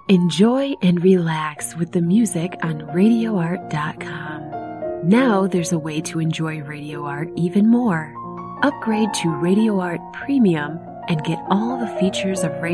Enjoy and relax with the music on RadioArt.com. Now there's a way to enjoy Radio Art even more. Upgrade to Radio Art Premium and get all the features of Radio